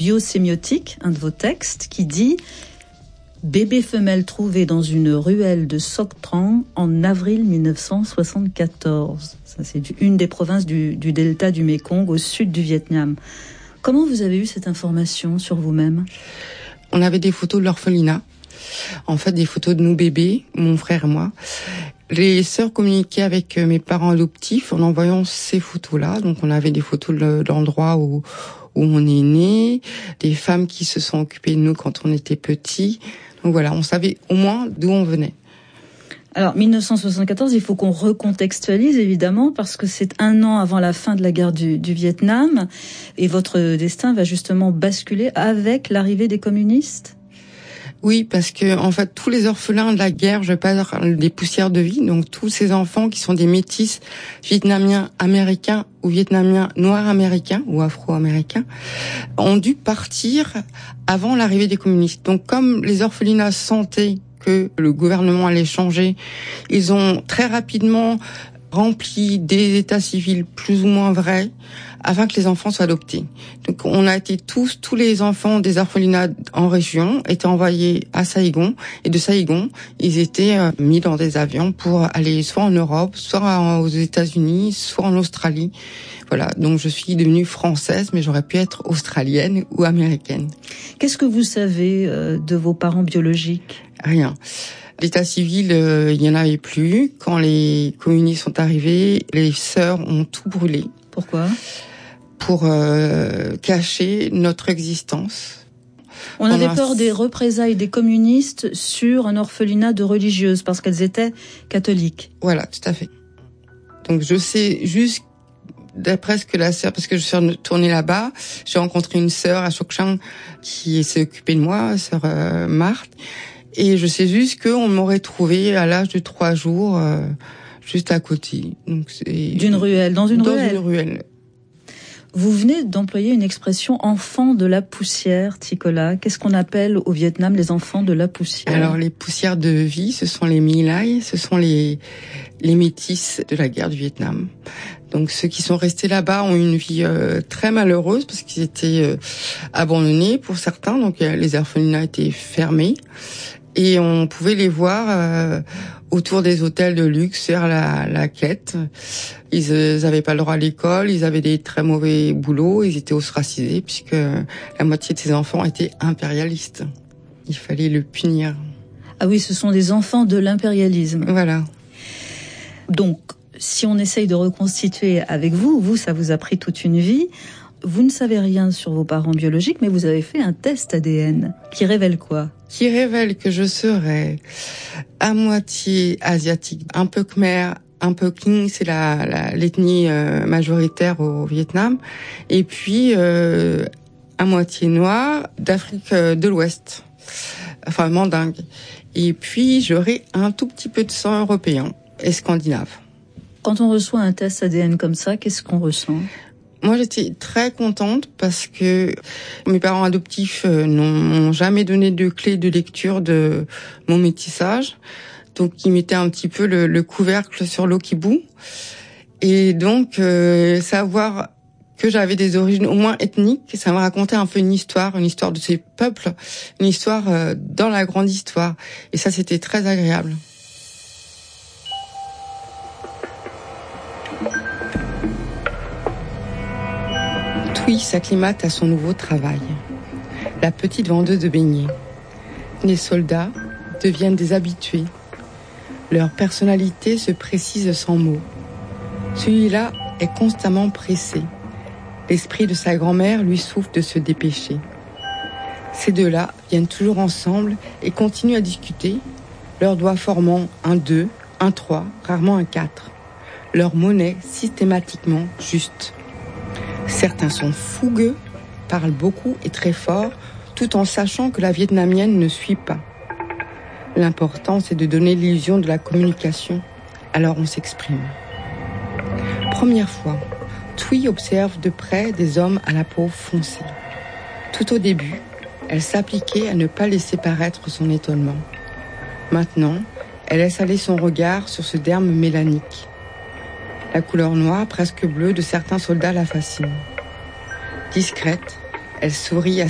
biosémiotique, un de vos textes, qui dit « Bébé femelle trouvé dans une ruelle de Soc Trang en avril 1974 ». Ça, c'est une des provinces du delta du Mékong, au sud du Vietnam. Comment vous avez eu cette information sur vous-même ? On avait des photos de l'orphelinat. En fait, des photos de nos bébés, mon frère et moi. Les sœurs communiquaient avec mes parents adoptifs en envoyant ces photos-là. Donc, on avait des photos de l'endroit où on est né, des femmes qui se sont occupées de nous quand on était petits. Donc voilà, on savait au moins d'où on venait. Alors, 1974, il faut qu'on recontextualise, évidemment, parce que c'est un an avant la fin de la guerre du Vietnam, et votre destin va justement basculer avec l'arrivée des communistes ? Oui, parce que en fait, tous les orphelins de la guerre, je parle des poussières de vie, donc tous ces enfants qui sont des métis vietnamiens américains ou vietnamiens noirs américains ou afro-américains, ont dû partir avant l'arrivée des communistes. Donc, comme les orphelinats sentaient que le gouvernement allait changer, ils ont très rapidement rempli des états civils plus ou moins vrais afin que les enfants soient adoptés. Donc on a été tous les enfants des orphelinats en région étaient envoyés à Saigon, et de Saigon, ils étaient mis dans des avions pour aller soit en Europe, soit aux États-Unis, soit en Australie. Voilà, donc je suis devenue française, mais j'aurais pu être australienne ou américaine. Qu'est-ce que vous savez de vos parents biologiques ? Rien. L'état civil, il y en avait plus. Quand les communistes sont arrivés, les sœurs ont tout brûlé. Pourquoi ? Pour cacher notre existence. On avait peur des représailles des communistes sur un orphelinat de religieuses parce qu'elles étaient catholiques. Voilà, tout à fait. Donc je sais juste d'après ce que la sœur, parce que je suis retournée là-bas, j'ai rencontré une sœur à Soc Trang qui s'est occupée de moi, sœur Marthe, et je sais juste qu'on m'aurait trouvée à l'âge de 3 jours, juste à côté. Donc d'une ruelle, dans une ruelle. Vous venez d'employer une expression « enfant de la poussière », Ticola. Qu'est-ce qu'on appelle au Vietnam les enfants de la poussière ? Alors, les poussières de vie, ce sont les My Lai, ce sont les métis de la guerre du Vietnam. Donc, ceux qui sont restés là-bas ont une vie très malheureuse parce qu'ils étaient abandonnés pour certains. Donc, les orphelinats étaient fermés. Et on pouvait les voir autour des hôtels de luxe faire la quête. Ils avaient pas le droit à l'école, ils avaient des très mauvais boulots, ils étaient ostracisés puisque la moitié de ces enfants étaient impérialistes. Il fallait le punir. Ah oui, ce sont des enfants de l'impérialisme. Voilà. Donc, si on essaye de reconstituer avec vous, ça vous a pris toute une vie. Vous ne savez rien sur vos parents biologiques, mais vous avez fait un test ADN qui révèle quoi ? Qui révèle que je serais à moitié asiatique, un peu khmer, un peu King, c'est l'ethnie majoritaire au Vietnam, et puis à moitié noire d'Afrique de l'Ouest, enfin mandingue. Et puis j'aurais un tout petit peu de sang européen et scandinave. Quand on reçoit un test ADN comme ça, qu'est-ce qu'on ressent ? Moi, j'étais très contente parce que mes parents adoptifs n'ont jamais donné de clé de lecture de mon métissage. Donc, ils mettaient un petit peu le couvercle sur l'eau qui bout. Et donc, savoir que j'avais des origines au moins ethniques, ça m'a raconté un peu une histoire de ces peuples, une histoire dans la grande histoire. Et ça, c'était très agréable. Thuy s'acclimate à son nouveau travail. La petite vendeuse de beignets. Les soldats deviennent des habitués. Leur personnalité se précise sans mots. Celui-là est constamment pressé. L'esprit de sa grand-mère lui souffle de se dépêcher. Ces deux-là viennent toujours ensemble et continuent à discuter, leurs doigts formant un 2, un 3, rarement un 4. Leur monnaie systématiquement juste. Certains sont fougueux, parlent beaucoup et très fort, tout en sachant que la vietnamienne ne suit pas. L'important, c'est de donner l'illusion de la communication. Alors on s'exprime. Première fois, Thuy observe de près des hommes à la peau foncée. Tout au début, elle s'appliquait à ne pas laisser paraître son étonnement. Maintenant, elle laisse aller son regard sur ce derme mélanique. La couleur noire, presque bleue, de certains soldats la fascine. Discrète, elle sourit à